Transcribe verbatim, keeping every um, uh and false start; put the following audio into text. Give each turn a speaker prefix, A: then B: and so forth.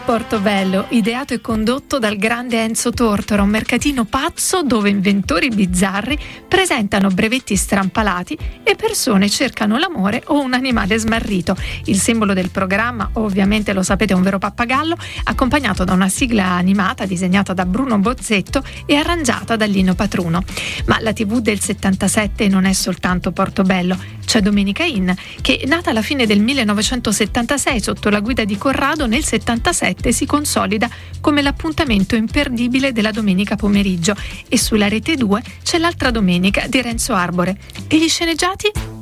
A: Portobello, ideato e condotto dal grande Enzo Tortora, un mercatino pazzo dove inventori bizzarri presentano brevetti strampalati e persone cercano l'amore o un animale smarrito. Il simbolo del programma, ovviamente lo sapete, è un vero pappagallo, accompagnato da una sigla animata disegnata da Bruno Bozzetto e arrangiata da Lino Patruno. Ma la tivù del settantasette non è soltanto Portobello, c'è Domenica Inn, che nata alla fine del millenovecentosettantasei sotto la guida di Corrado, nel settantasette si consolida come l'appuntamento imperdibile della domenica pomeriggio, e sulla Rete due c'è L'altra domenica di Renzo Arbore. E gli sceneggiati?